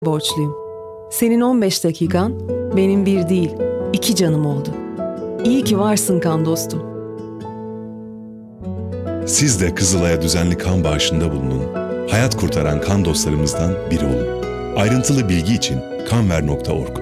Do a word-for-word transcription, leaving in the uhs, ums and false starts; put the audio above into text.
borçluyum. Senin on beş dakikan benim bir değil, iki canım oldu. İyi ki varsın kan dostum. Siz de Kızılay'a düzenli kan bağışında bulunun. Hayat kurtaran kan dostlarımızdan biri olun. Ayrıntılı bilgi için kanver nokta org.